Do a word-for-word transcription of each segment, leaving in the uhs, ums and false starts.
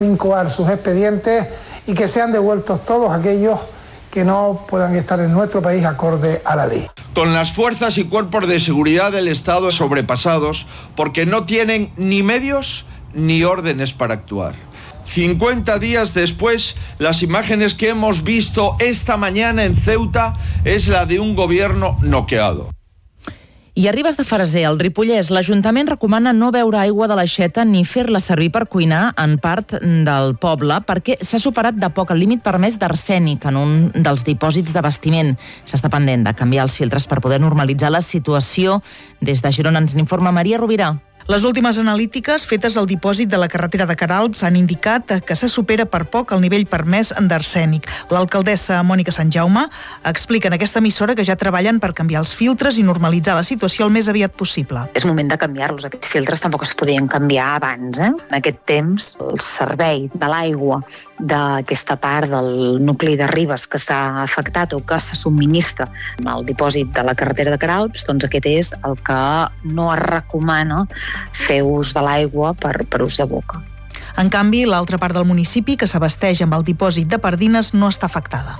incoar sus expedientes y que sean devueltos todos aquellos que no puedan estar en nuestro país acorde a la ley. Con las fuerzas y cuerpos de seguridad del Estado sobrepasados porque no tienen ni medios ni órdenes para actuar. cincuenta días después, las imágenes que hemos visto esta mañana en Ceuta es la de un gobierno noqueado. I a Ribes de Freser, al Ripollès, l'Ajuntament recomana no beure aigua de l'aixeta ni fer-la servir per cuinar en part del poble perquè s'ha superat de poc el límit permès d'arsènic en un dels dipòsits d'abastiment. S'està pendent de canviar els filtres per poder normalitzar la situació. Des de Girona ens n'informa Maria Rovira. Les últimes analítiques fetes al dipòsit de la carretera de Queralbs han indicat que se supera per poc el nivell permès d'arsènic. L'alcaldessa Mònica Sant Jaume explica en aquesta emissora que ja treballen per canviar els filtres i normalitzar la situació el més aviat possible. És moment de canviar-los. Aquests filtres tampoc es podien canviar abans. Eh? En aquest temps, el servei de l'aigua d'aquesta part del nucli de Ribes que està afectat o que se subministra al dipòsit de la carretera de Queralbs, doncs aquest és el que no es recomana fer ús de l'aigua per, per ús de boca. En canvi, l'altra part del municipi, que s'abasteix amb el dipòsit de Pardines, no està afectada.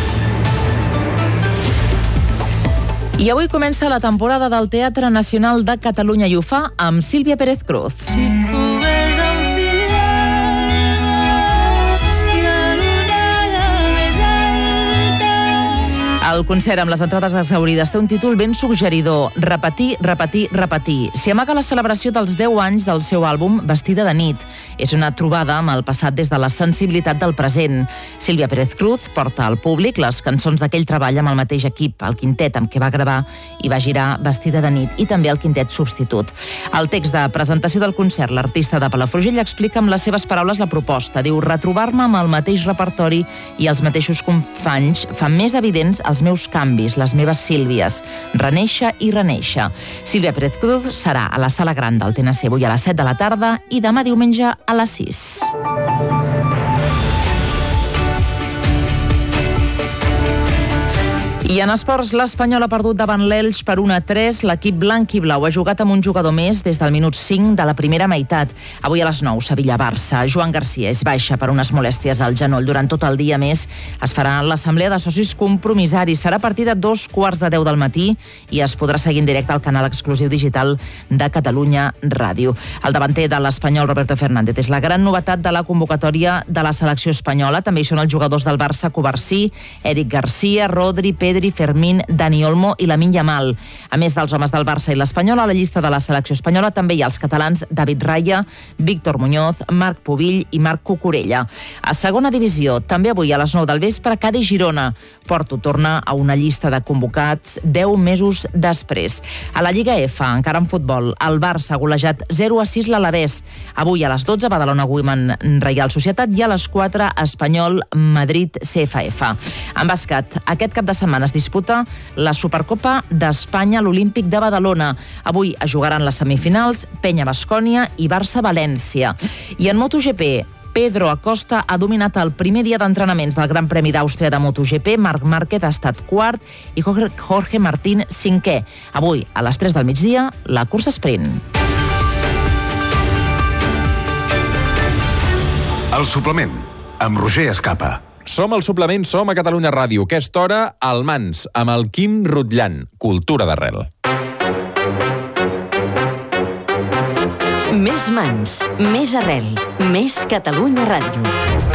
I avui comença la temporada del Teatre Nacional de Catalunya i ho fa amb Sílvia Pérez Cruz. Si El concert amb les entrades exhaurides té un títol ben suggeridor: Repetir, repetir, repetir. S'hi amaga la celebració dels deu anys del seu àlbum Vestida de nit. És una trobada amb el passat des de la sensibilitat del present. Sílvia Pérez Cruz porta al públic les cançons d'aquell treball amb el mateix equip, el quintet amb què va gravar i va girar Vestida de nit, i també el quintet substitut. Al text de presentació del concert, l'artista de Palafrugell explica amb les seves paraules la proposta. Diu: retrobar-me amb el mateix repertori i els mateixos companys fa més evidents els meus canvis, les meves Sílvies, renéixer i renéixer. Sílvia Pérez Cruz serà a la Sala Gran del T N C avui a les set de la tarda i demà diumenge a les sis. I en esports, l'Espanyol ha perdut davant l'Elx per un a tres. L'equip blanc i blau ha jugat amb un jugador més des del minut cinc de la primera meitat. Avui a les nou, Sevilla-Barça. Joan Garcia és baixa per unes molèsties al genoll. Durant tot el dia més es farà l'assemblea de socis compromissaris. Serà a partir de dos quarts de deu del matí i es podrà seguir en directe al canal exclusiu digital de Catalunya Ràdio. El davanter de l'Espanyol, Roberto Fernández, és la gran novetat de la convocatòria de la selecció espanyola. També hi són els jugadors del Barça, Covarsí, Eric Garcia, Rodri, Pedri, Fermín, Dani Olmo i Lamine Yamal. A més dels homes del Barça i l'Espanyol, a la llista de la selecció espanyola també hi ha els catalans David Raya, Víctor Muñoz, Marc Pubill i Marc Cucurella. A segona divisió, també avui a les nou del vespre, Cádiz Girona. Porto torna a una llista de convocats deu mesos després. A la Lliga F, encara en futbol, el Barça ha golejat zero a sis l'Alavés. Avui a les dotze, Badalona Women Reial Societat, i a les quatre, Espanyol Madrid C F F. En bàsquet, aquest cap de setmana es disputa la Supercopa d'Espanya a l'Olímpic de Badalona. Avui es jugaran les semifinals Penya-Bascònia i Barça-València. I en MotoGP, Pedro Acosta ha dominat el primer dia d'entrenaments del Gran Premi d'Àustria de MotoGP. Marc Márquez ha estat quart i Jorge Martín cinquè. Avui, a les tres del migdia, la cursa sprint. El suplement, amb Roger Escapa. Som al suplement, som a Catalunya Ràdio. Aquesta hora, al Mans, amb el Quim Rutllant. Cultura d'arrel. Més Mans, més arrel, més Catalunya Ràdio.